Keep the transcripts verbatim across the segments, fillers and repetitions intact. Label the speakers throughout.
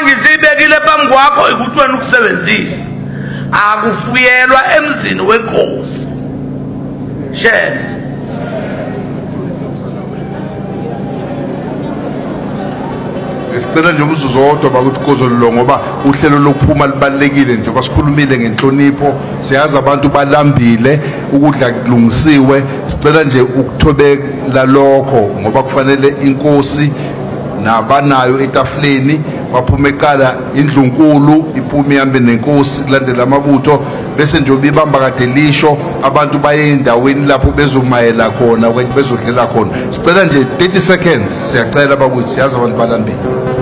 Speaker 1: ngizibekile phambi kwakho ukuthi wena ukusebenzisa akufuyelwa emzini wenkosi share
Speaker 2: Sicela nje umzuzu wodwa bakuthi kozolilo ngoba uhlelo lokuphuma libalekile nje basikhulumile ngenhlonipho siyazi abantu balambile ukudla kulungisiwe sicela nje ukuthobela lokho ngoba kufanele inkosi nabanayo etafuleni baphume eqala indlunkulu iphume ihambe nenkosi kulandela amabutho bese nje ubibamba kade lisho abantu baye endaweni lapho bezomayela khona ukuthi bezodlela khona sicela nje thirty seconds siyacela bakuthi siyazi abantu balambile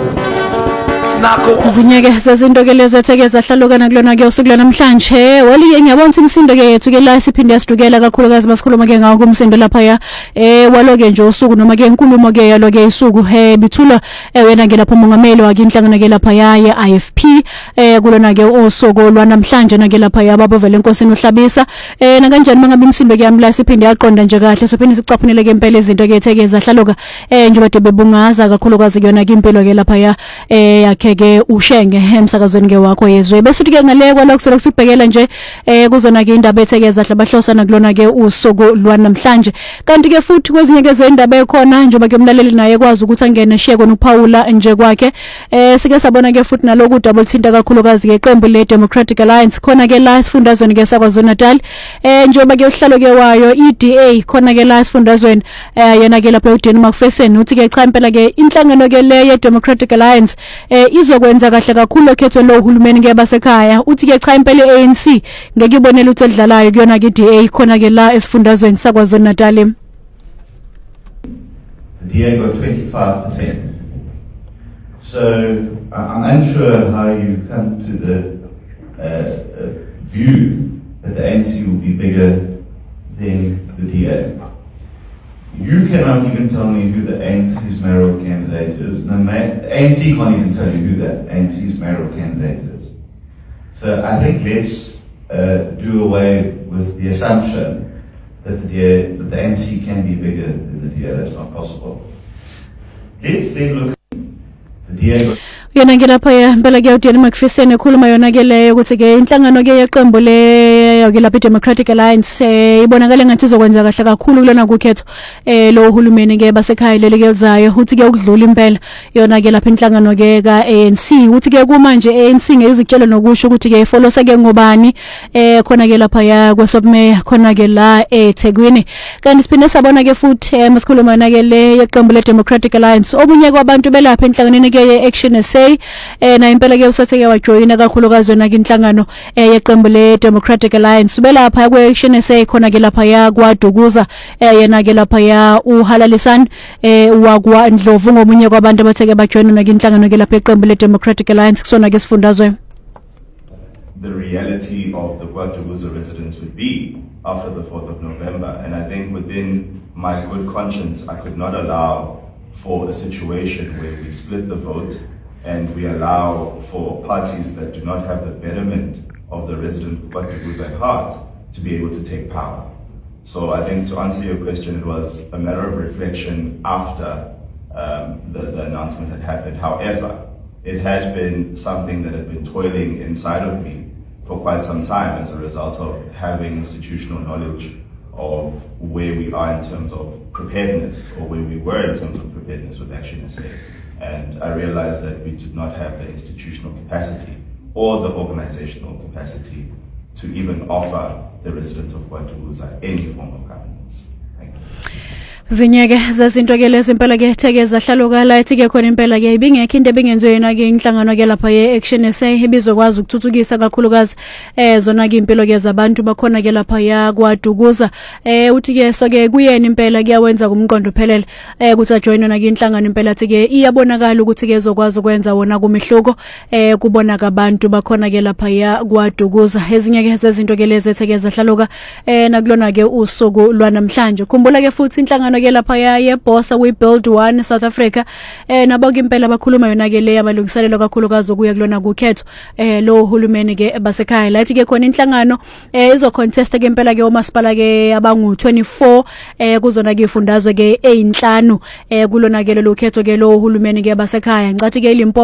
Speaker 3: Zinyeke sezinto ke lezi ethekeza hlalukana kulona ke usuku namhlanje wali ngiyabona imsindo ke yethu ke la siphinde yasidukela kakhulukazi basikhuluma ke ngawo kumsindo lapha ya eh waloke nje usuku noma ke inkulumo ke yalo ke isuku eh bithulwa wena ke lapho umongameli wakhe inhlangano ke lapha ya I F P eh kulona ke usuku lwanamhlanje na ke lapha ya babovela enkosini uhlabisa eh na kanjani mangabe imsindo ke yami la siphinde yaqonda nje kahle sophinde sicaphunele ke impela izinto ke ethekeza hlaluka eh nje bade bebungaza kakhulukazi ke yona ke impilo ke lapha ya eh yakhe ke ushenge emsakazweni ke wakho yezwe bese uthi ke ngale kwala kusolo kusibhekela nje eh kuzona ke indaba ethekeza hlabahlosana kulona ke usuku lwanamhlanje kanti ke futhi kwezinye ke zendaba ekhona njengoba ke umlaleli naye kwazi ukuthi angene shiye kona uPaula nje kwakhe eh sike sabona ke futhi naloku double thinta kakhulukazi ke iqembu le Democratic Alliance khona ke la sifundazweni ke saKwaZulu Natal eh njengoba ke uhlalo ke wayo I D A khona ke la sifundazweni eh yena ke lapha uDeni Macpherson uthi ke cha impela ke inhlangano ke le ye Democratic Alliance eh izokwenza kahle kakhulu okhetho lo uhulumeni ke basekhaya uthi ke cha impela A N C ngeke ibonele uthi edlalayo kuyona ke I D A khona ke la esifundazweni saKwaZulu Natal.
Speaker 4: The D A got twenty-five percent. So I'm unsure how you come to the uh, uh, view that the A N C will be bigger than the D A. You cannot even tell me who the A N C's mayoral candidate is. No, the A N C can't even tell you who the A N C's mayoral candidate is. So I think let's uh, do away with the assumption that the, D A, that the A N C can be bigger than the D A. That's not possible. Let's then look at the D A.
Speaker 3: Yena ngelapha impela ke uDeni Macpherson ekhuluma yona ke leyo ukuthi ke inhlangano ke yeqembu le ke lapha Democratic Alliance ibonakala ngathi izokwenza kahle kakhulu kulona kukhetho eh lo uhulumeni ke basekhaya leli ke lizayo uthi ke ukudlula impela yona ke lapha inhlangano ke ka A N C uthi ke kumanje A N C ngezikelo nokusho ukuthi ke follow sake ngobani eh khona ke lapha ya kwesobmeya khona ke la eThekwini kanti siphinde sabona ke futhi masikhuluma yona ke le yeqembu le Democratic Alliance obunye kwabantu belapha inhlanganweni ke ye Action S A eh na impela ke usathe wajoyina kakhulukazi yona ke inhlangano eh yeqembu le Democratic Alliance belapha kwe Action S A khona ke lapha ya kwaDukuza eh yena ke lapha ya uhalalisana eh wakwa Ndlovu ngomunye kwabantu abatheke bajoyina na ke inhlangano ke lapha eqembu le Democratic Alliance kusona ke sifundazwe.
Speaker 4: The reality of the KwaDukuza residents would be after the fourth of November, and I think within my good conscience I could not allow for a situation where we split the vote and we allow for parties that do not have the betterment of the resident KwaDukuza at heart to be able to take power. So I think to answer your question, it was a matter of reflection after um, the, the announcement had happened. However, it had been something that had been toiling inside of me for quite some time as a result of having institutional knowledge of where we are in terms of preparedness, or where we were in terms of preparedness with Action S A. And I realized that we did not have the institutional capacity or the organizational capacity to even offer the residents of KwaDukuza any form of governance. Thank you.
Speaker 3: Zinyeke zazinto ke lezi impela ke thekeza hlalukala ethi ke khona impela ke ibingekho into ebingenziwe yena ke inhlangano ke lapha ye Action S A ibizokwazi ukuthuthukisa kakhulukazi eh zona ke impilo ke zabantu bakhona ke lapha ya kwaDukuza eh uthi ke so ke kuyena impela kuyawenza kumqondo phelele eh ukuthi ajoyine na ke inhlangano impela athi ke iyabonakala ukuthi ke ezokwazi ukwenza wona kumihluko eh kubona kabantu bakhona ke lapha ya kwaDukuza ezinye ke zezinto ke lezi ethekeza hlaluka eh nakulona ke usuku lwanamhlanje khumbula ke futhi inhlangano ke lapha ya yebosa we build one South Africa eh nabo ke impela bakhuluma yona ke le amalungiselelo kakhulukazi ukuya kulona kukhetho eh lo uhulumeni ke basekhaya lathi ke khona inhlangano eh izo contest ke impela ke omasipala ke abangu twenty-four eh kuzona ke ifundazwe ke eyinhlanu eh kulona ke lo khetho ke lo uhulumeni ke basekhaya ngathi ke